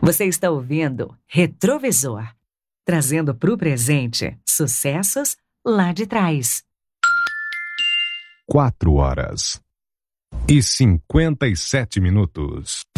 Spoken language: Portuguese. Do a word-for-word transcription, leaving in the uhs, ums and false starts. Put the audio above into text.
Você está ouvindo Retrovisor, trazendo para o presente sucessos lá de trás. Quatro horas e cinquenta e sete minutos.